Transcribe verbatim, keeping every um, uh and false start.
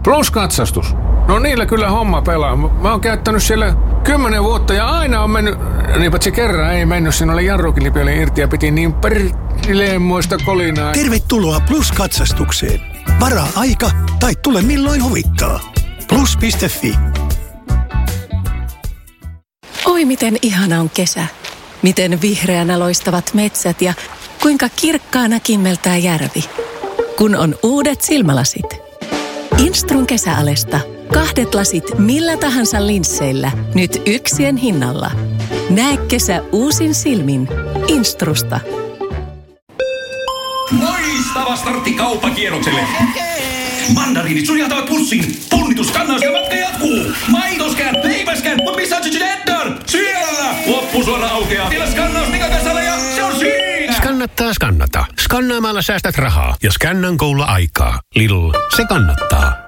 Plus-katsastus. No niillä kyllä homma pelaa. Mä oon käyttänyt siellä kymmenen vuotta ja aina on mennyt, niin paitsi kerran ei mennyt, siinä oli jarrukilpi oli irti ja piti niin perleemmoista kolinaa. Tervetuloa Plus-katsastukseen. Varaa aika tai tule milloin huvittaa. Plus piste fi. Oi miten ihana on kesä. Miten vihreänä loistavat metsät ja kuinka kirkkaana kimmeltää järvi. Kun on uudet silmälasit. Instrun kesäalesta. Kahdet lasit millä tahansa linsseillä. Nyt yksien hinnalla. Näe kesä uusin silmin. Instrusta. Loistava startti kauppakierrokselle. Mandariinit suljautavat pussin. Punnituskannaus ja matka jatkuu. Maitoskään, leipäskään, mutta missä on Cheddar? Siellä! Loppusuora aukeaa. Siellä skannaus Nikakasalla ja se on siinä! Skannattaa skannata. Skannaamalla säästät rahaa ja Scannan koululla aikaa. Lidl, se kannattaa.